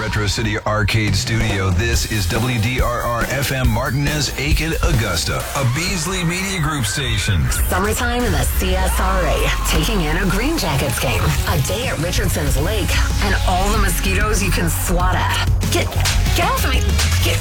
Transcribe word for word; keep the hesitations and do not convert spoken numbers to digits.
Retro City Arcade Studio. This is W D R R F M Martinez, Aiken, Augusta, a Beasley Media Group station. Summertime in the C S R A, taking in a Green Jackets game, a day at Richardson's Lake, and all the mosquitoes you can swat at. Get, get off of me. Get